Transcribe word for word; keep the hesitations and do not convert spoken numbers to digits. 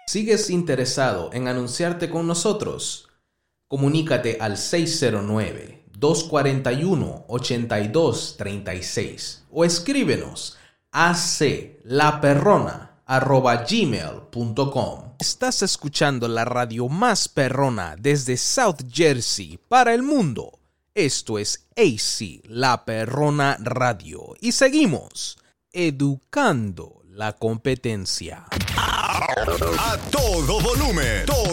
¿Sigues interesado en anunciarte con nosotros? Comunícate al seis cero nueve, dos cuatro uno, ocho dos tres seis o escríbenos a aclaperrona arroba gmail punto com. Estás escuchando la radio más perrona desde South Jersey para el mundo. Esto es A C, La Perrona Radio. Y seguimos educando la competencia. A todo volumen. Todo